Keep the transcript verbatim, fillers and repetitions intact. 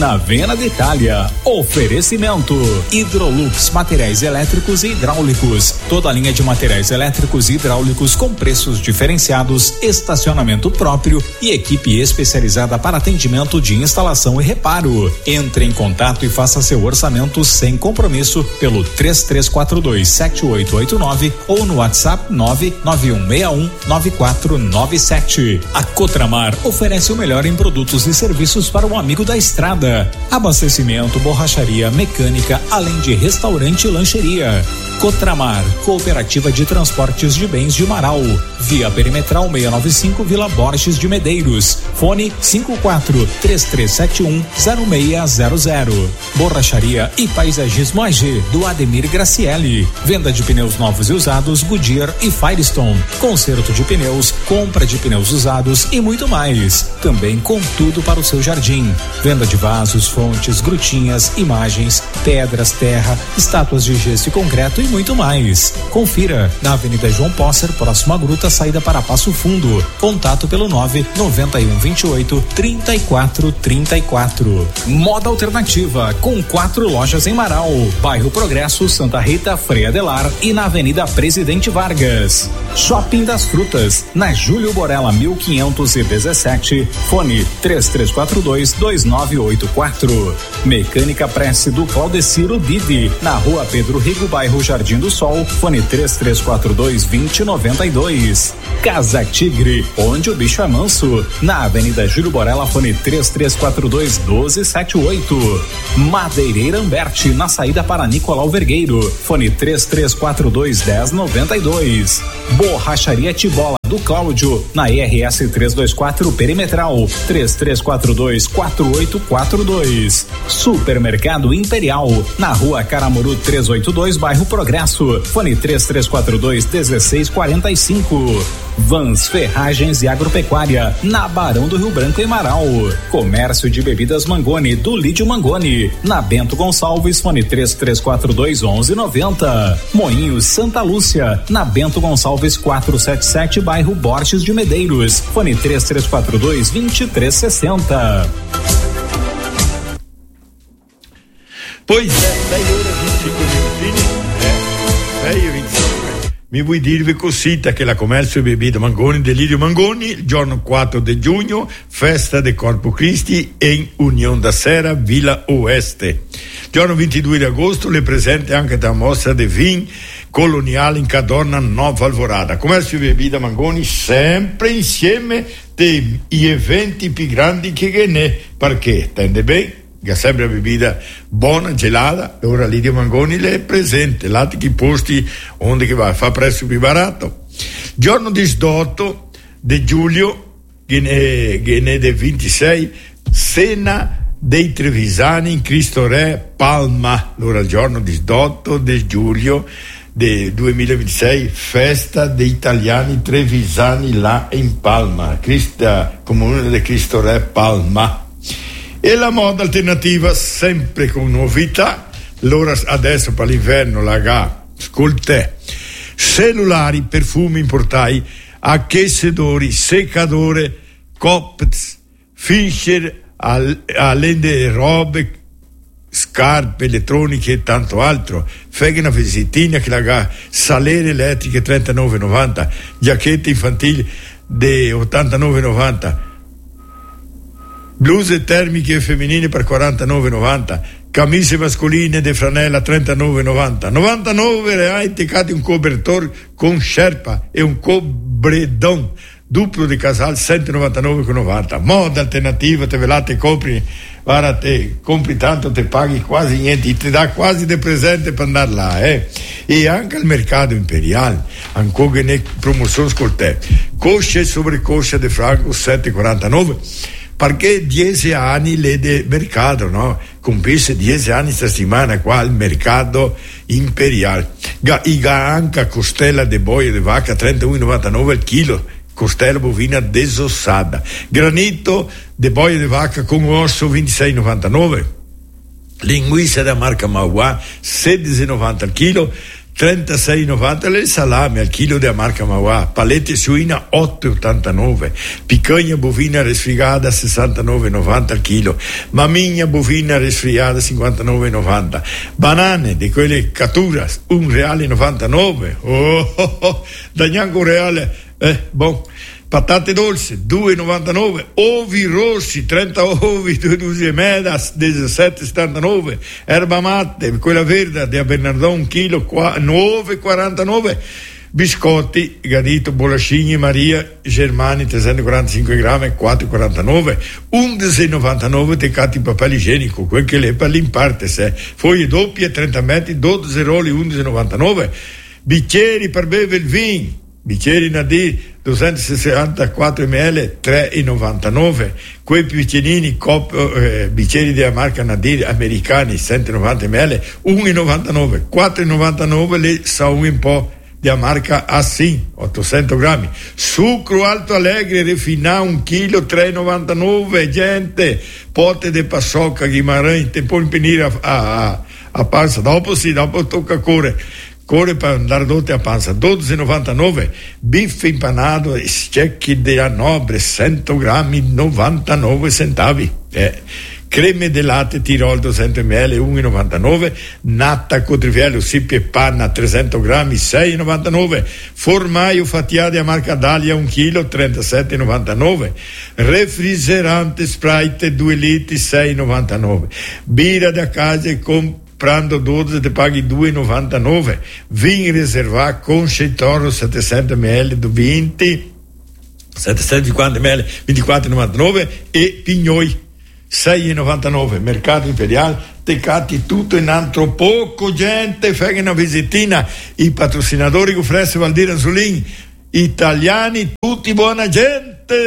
na Vena da Itália. Oferecimento Hidrolux, materiais elétricos e hidráulicos. Toda a linha de materiais elétricos e hidráulicos com preços diferenciados, estacionamento próprio e equipe especializada para atendimento de instalação e reparo. Entre em contato e faça seu orçamento sem compromisso pelo três três quatro dois sete oito oito nove ou no WhatsApp nove nove um seis um nove quatro nove sete. A Cotramar oferece o melhor em produtos e serviços para o amigo da estrada. Abastecimento, borracharia, mecânica, além de restaurante e lancheria. Cotramar, Cooperativa de Transportes de Bens de Marau. Via Perimetral seiscentos e noventa e cinco, Vila Borges de Medeiros. Fone cinco quatro três três sete um zero seis zero zero. Borracharia e Paisagismo A G, do Ademir Graciele. Venda de pneus novos e usados Goodyear e Firestone. Conserto de pneus, compra de pneus usados e muito mais. Também com tudo para o seu jardim. Venda de vasos, fontes, grutinhas, imagens, pedras, terra, estátuas de gesso e concreto e muito mais. Confira na Avenida João Posser, próximo à Gruta, saída para Passo Fundo. Contato pelo nove noventa e um vinte e oito trinta e quatro trinta e quatro. Moda Alternativa, com quatro lojas em Marau, bairro Progresso, Santa Rita, Frei Adelar e na Avenida Presidente Vargas. Shopping das Frutas, na Júlio Borella mil quinhentos e dezessete, fone três três quatro dois dois nove oito quatro. Mecânica Prece do Claudeciro Didi, na Rua Pedro Rigo, bairro Jardim do Sol, fone três três quatro dois vinte noventa e dois. Casa Tigre, onde o bicho é manso, na Avenida Júlio Borella, fone três três quatro dois doze setenta e oito. Madeireira Amberti, na saída para Nicolau Vergueiro, fone três três quatro dois dez noventa e dois. Borracharia Tibola do Cláudio, na I R S trezentos e vinte e quatro Perimetral, três três quatro dois quatro oito quatro dois. Supermercado Imperial, na Rua Caramuru trezentos e oitenta e dois, bairro Progresso, fone três três quatro dois dezesseis quarenta e cinco. Vans Ferragens e Agropecuária, na Barão do Rio Branco em Marau. Comércio de bebidas Mangoni, do Lídio Mangoni, na Bento Gonçalves, fone três três quatro dois onze noventa. Moinhos Santa Lúcia, na Bento Gonçalves quatrocentos e setenta e sete, bairro Borges de Medeiros, fone três três quatro dois vinte e três sessenta. Pois é, dez horas e vinte e cinco minutinhos, é, dez e vinte e cinco. Mi vuoi dirvi cosita che la commercio di bevida Mangoni, Delirio Mangoni, il giorno quattro di giugno, festa del Corpus Christi in Unione da Sera, Villa Oeste. Giorno ventidue di agosto le presente anche da mostra di vin coloniale in Cadorna Nova Alvorada. Commercio di bevida Mangoni sempre insieme degli eventi più grandi che ne, perché, tende bene? Che sempre bevida buona, gelata, e ora Lidio Mangoni le è presente, lati che posti onde che va, fa prezzo più barato. Giorno diciotto di giugno, che ne, che ne del ventisei, cena dei Trevisani in Cristo Re Palma. Allora il giorno diciotto di giugno del duemilaventisei, festa dei italiani trevisani là in Palma, Cristo, comune di Cristo Re Palma. E la moda alternativa sempre con novità. Allora adesso per l'inverno la ga scoltè cellulari, perfumi importai, acchessedori, seccatore, coppets, Fischer, allende robe, scarpe, elettroniche e tanto altro. Fai una visitina che la ga salere elettriche trentanove e novanta, giacchette infantili di ottantanove e novanta, bluse termiche femminili per quarantanove e novanta, camicie mascoline de franella trentanove e novanta, novantanove reais ticati un cobertor con sherpa e un cobredon duplo di casal centonovantanove e novanta. Moda alternativa, te velate copri, guarda te compri tanto, te paghi quasi niente, ti dà quasi del presente per andare là, eh. E anche al mercato imperiale ancora ne promozione scoltè cosce e sobrecoscia de franco sette e quarantanove, perché dieci anni le de mercato, no? Compisse dieci anni sta settimana qua al mercato imperiale. Ga, i ga anche costella de boia de vacca trentuno e novantanove al chilo, costella bovina desossata, granito de boia de vacca con osso ventisei e novantanove, linguiça da marca Mauá sedici e novanta al chilo, trentasei e novanta le salame al chilo della marca Mauà, palette suina otto e ottantanove, picanha bovina resfriata sessantanove e novanta al chilo, mamigna bovina resfriata cinquantanove e novanta, banane di quelle caturas un reale e novantanove, oh, oh, oh, da neanche un reale, eh, boh. Patate dolci due e novantanove, ovi rossi trenta ovi, due dosi e mezza, diciassette e settantanove, erba matte, quella verde di Bernardone un chilo, nove e quarantanove, biscotti, Gadito, Bolascini, Maria, Germani, trecentoquarantacinque grammi, quattro e quarantanove, undici e novantanove teccati papel igienico, quel che è per l'imparte, se foglie doppie, trenta metri, dodici roli, undici e novantanove, bicchieri per bere il vino, bicchieri Nadir duecentosessantaquattro millilitri, tre e novantanove, quei piccolini cop, eh, bicchieri della marca Nadir americani centonovanta millilitri, uno e novantanove, quattro e novantanove le sa un po' della marca Assin, ottocento grammi, sucro Alto Alegre refinato un chilo, tre e novantanove, gente, pote de passocca Guimarães, te puoi venire a, a, a panza, dopo sì, dopo tocca correre, corre per andare dotte a panza, dodici e novantanove, bife impanato e stecchi della Nobre, cento grammi, novantanove centavoli, eh. creme de latte Tirol duecento millilitri, uno e novantanove, natta cotrifiello Sippi e panna trecento grammi, sei e novantanove, formaio fattiato a marca Dalia un chilo, trentasette e novantanove, refrigerante Sprite due litri, sei e novantanove, birra da casa con comprando dodici te paghi due e novantanove, vin riservato con Toro settecento millilitri, venti, settecentocinquanta millilitri, ventiquattro e novantanove e Pignoi sei e novantanove, mercato imperiale, teccati tutto in altro poco, gente, fai una visitina, i patrocinatori che offresse Valdir Anzolin, italiani, tutti buona gente.